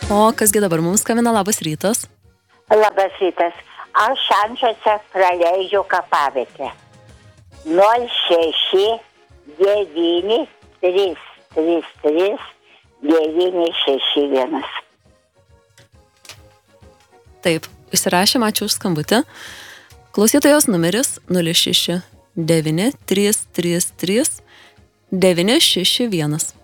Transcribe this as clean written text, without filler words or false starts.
O kasgi dabar mums skambina, labas rytas. Labas rytas. Aš Šančiuose praleidžiu kapavietę. 06 9 333 961. Taip, įsirašėm, ačiū už skambutį. Klausytojos numeris 06 9 333 961.